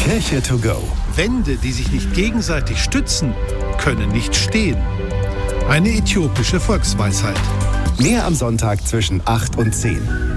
Kirche to go. Wände, die sich nicht gegenseitig stützen, können nicht stehen. Eine äthiopische Volksweisheit. Mehr am Sonntag zwischen 8 und 10.